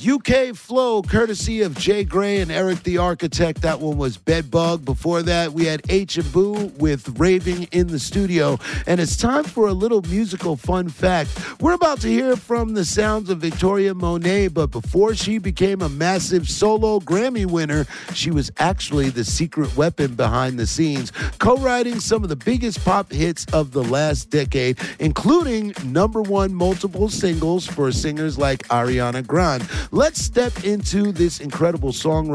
UK Flow, courtesy of Jay Gray and Eric the Architect. That one was Bedbug. Before that, we had H and Boo with Raving in the Studio. And it's time for a little musical fun fact. We're about to hear from the sounds of Victoria Monet, but before she became a massive solo Grammy winner, she was actually the secret weapon behind the scenes, co-writing some of the biggest pop hits of the last decade, including #1 multiple singles for singers like Ariana Grande. Let's step into this incredible songwriter